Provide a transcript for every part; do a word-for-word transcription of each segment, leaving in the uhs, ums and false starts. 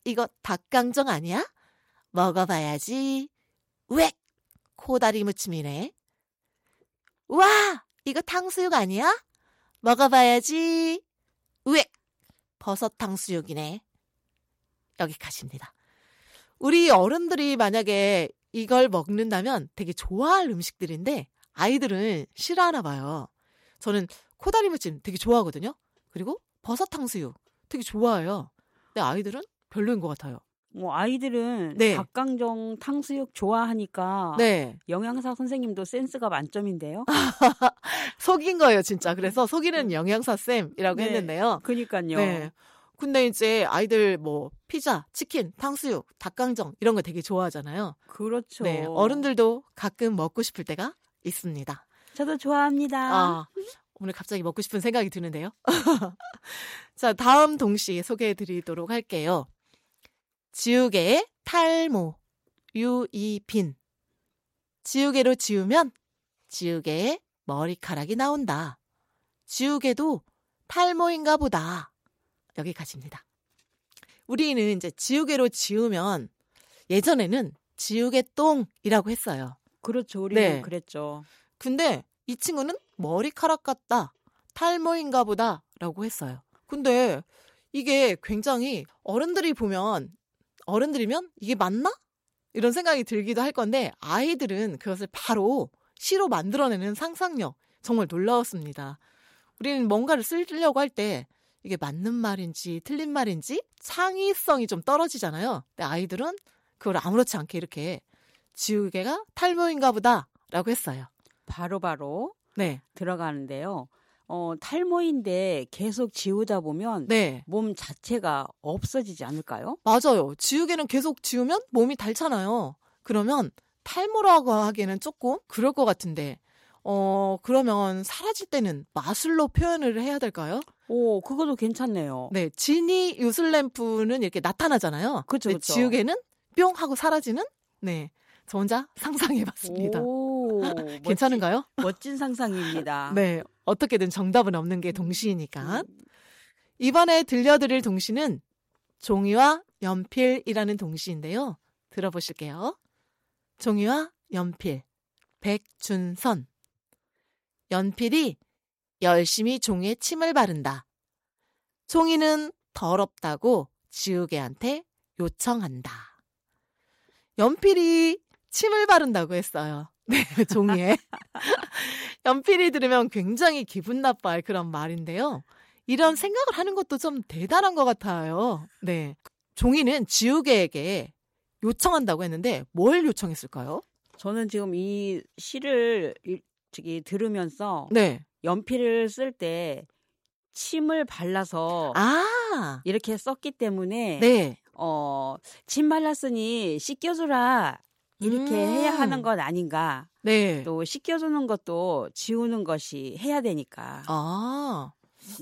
이거 닭강정 아니야? 먹어봐야지. 웩! 코다리 무침이네. 와! 이거 탕수육 아니야? 먹어봐야지. 웩! 버섯 탕수육이네. 여기까지입니다. 우리 어른들이 만약에 이걸 먹는다면 되게 좋아할 음식들인데 아이들은 싫어하나 봐요. 저는 코다리 무침 되게 좋아하거든요. 그리고 버섯 탕수육 되게 좋아해요. 근데 아이들은 별로인 것 같아요. 뭐 아이들은 네. 닭강정 탕수육 좋아하니까 네. 영양사 선생님도 센스가 만점인데요. 속인 거예요, 진짜. 그래서 속이는 영양사 쌤이라고 네. 했는데요. 그러니까요. 네. 근데 이제 아이들 뭐 피자, 치킨, 탕수육, 닭강정 이런 거 되게 좋아하잖아요. 그렇죠. 네. 어른들도 가끔 먹고 싶을 때가 있습니다. 저도 좋아합니다. 아, 오늘 갑자기 먹고 싶은 생각이 드는데요. 자, 다음 동시 소개해 드리도록 할게요. 지우개의 탈모, 유이빈. 지우개로 지우면 지우개에 머리카락이 나온다. 지우개도 탈모인가 보다. 여기까지입니다. 우리는 이제 지우개로 지우면 예전에는 지우개똥이라고 했어요. 그렇죠. 우리는 네. 그랬죠. 근데 이 친구는 머리카락 같다. 탈모인가 보다. 라고 했어요. 근데 이게 굉장히 어른들이 보면 어른들이면 이게 맞나? 이런 생각이 들기도 할 건데 아이들은 그것을 바로 시로 만들어내는 상상력 정말 놀라웠습니다. 우리는 뭔가를 쓰려고 할 때 이게 맞는 말인지 틀린 말인지 창의성이 좀 떨어지잖아요. 근데 아이들은 그걸 아무렇지 않게 이렇게 지우개가 탈모인가 보다 라고 했어요. 바로바로 바로 네. 들어가는데요. 어, 탈모인데 계속 지우다 보면 네. 몸 자체가 없어지지 않을까요? 맞아요. 지우개는 계속 지우면 몸이 닳잖아요. 그러면 탈모라고 하기에는 조금 그럴 것 같은데 어 그러면 사라질 때는 마술로 표현을 해야 될까요? 오, 그것도 괜찮네요. 네, 지니 유슬램프는 이렇게 나타나잖아요. 그렇죠, 그렇죠. 지우개는 뿅 하고 사라지는? 네, 저 혼자 상상해봤습니다. 오, 괜찮은가요? 멋진, 멋진 상상입니다. 네, 어떻게든 정답은 없는 게 동시이니까. 이번에 들려드릴 동시는 종이와 연필이라는 동시인데요. 들어보실게요. 종이와 연필, 백준선. 연필이 열심히 종이에 침을 바른다. 종이는 더럽다고 지우개한테 요청한다. 연필이 침을 바른다고 했어요. 네, 종이에. 연필이 들으면 굉장히 기분 나빠할 그런 말인데요. 이런 생각을 하는 것도 좀 대단한 것 같아요. 네. 종이는 지우개에게 요청한다고 했는데 뭘 요청했을까요? 저는 지금 이 시를 저기 들으면서 네. 연필을 쓸 때 침을 발라서 아, 이렇게 썼기 때문에 네. 어, 침 발랐으니 씻겨주라 이렇게 음. 해야 하는 것 아닌가. 네. 또 씻겨주는 것도 지우는 것이 해야 되니까. 아,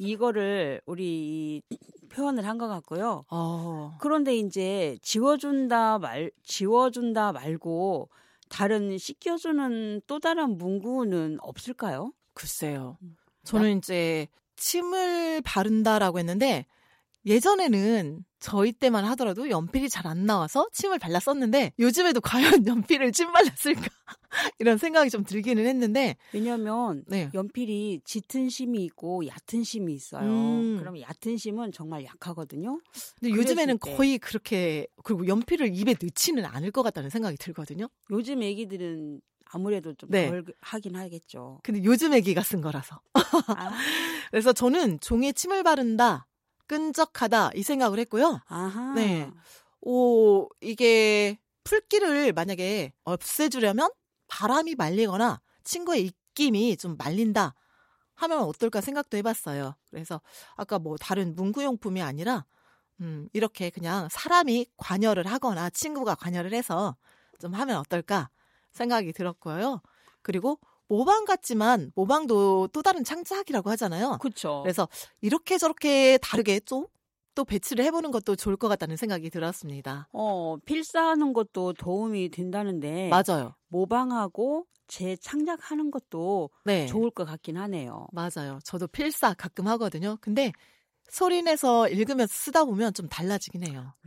이거를 우리 표현을 한 것 같고요. 어. 그런데 이제 지워준다 말 지워준다 말고 다른 씻겨주는 또 다른 문구는 없을까요? 글쎄요. 저는 이제 침을 바른다라고 했는데 예전에는 저희 때만 하더라도 연필이 잘 안 나와서 침을 발랐었는데 요즘에도 과연 연필을 침 발랐을까 이런 생각이 좀 들기는 했는데 왜냐하면 네. 연필이 짙은 심이 있고 얕은 심이 있어요. 음. 그러면 얕은 심은 정말 약하거든요. 근데 요즘에는 때. 거의 그렇게 그리고 연필을 입에 넣지는 않을 것 같다는 생각이 들거든요. 요즘 애기들은 아무래도 좀 네. 덜 하긴 하겠죠. 근데 요즘 애기가 쓴 거라서. 아, 그래서 저는 종이에 침을 바른다, 끈적하다 이 생각을 했고요. 아하. 네. 오, 이게 풀기를 만약에 없애주려면 바람이 말리거나 친구의 입김이 좀 말린다 하면 어떨까 생각도 해봤어요. 그래서 아까 뭐 다른 문구용품이 아니라 음, 이렇게 그냥 사람이 관여를 하거나 친구가 관여를 해서 좀 하면 어떨까 생각이 들었고요. 그리고 모방 같지만 모방도 또 다른 창작이라고 하잖아요. 그렇죠. 그래서 이렇게 저렇게 다르게 좀 또 배치를 해보는 것도 좋을 것 같다는 생각이 들었습니다. 어, 필사하는 것도 도움이 된다는데 맞아요. 모방하고 재창작하는 것도 네. 좋을 것 같긴 하네요. 맞아요. 저도 필사 가끔 하거든요. 근데 소리 내서 읽으면서 쓰다 보면 좀 달라지긴 해요.